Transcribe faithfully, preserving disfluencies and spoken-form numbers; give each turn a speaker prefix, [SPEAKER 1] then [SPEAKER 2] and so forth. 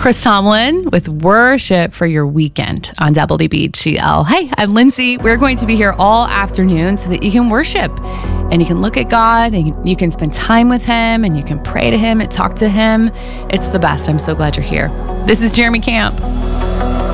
[SPEAKER 1] Chris Tomlin with Worship for Your Weekend on W B G L. Hey, I'm Lindsay. We're going to be here all afternoon so that you can worship and you can look at God and you can spend time with Him and you can pray to Him and talk to Him. It's the best. I'm so glad you're here. This is Jeremy Camp.